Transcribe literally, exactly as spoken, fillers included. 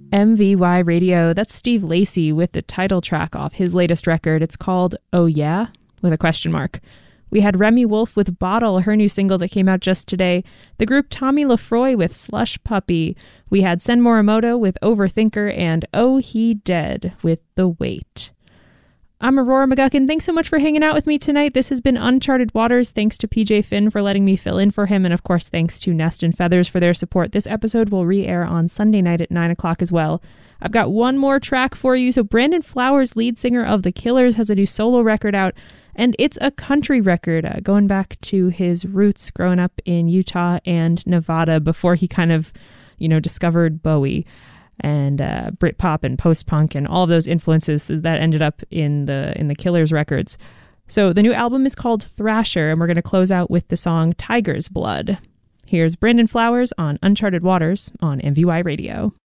M V Y Radio, that's Steve Lacy with the title track off his latest record. It's called Oh Yeah, with a question mark. We had Remy Wolf with Bottle, her new single that came out just today. The group Tommy Lafroy with Slush Puppy. We had Sen Morimoto with Overthinker, and Oh He Dead with The Weight. I'm Aurora McGuckin. Thanks so much for hanging out with me tonight. This has been Uncharted Waters. Thanks to P J Finn for letting me fill in for him. And of course, thanks to Nest and Feathers for their support. This episode will re-air on Sunday night at nine o'clock as well. I've got one more track for you. So Brandon Flowers, lead singer of The Killers, has a new solo record out. And it's a country record, uh, going back to his roots growing up in Utah and Nevada before he kind of, you know, discovered Bowie and uh, Britpop and post-punk and all of those influences that ended up in the in the Killers records. So the new album is called Thrasher, and we're going to close out with the song Tiger's Blood. Here's Brandon Flowers on Uncharted Waters on M V Y Radio.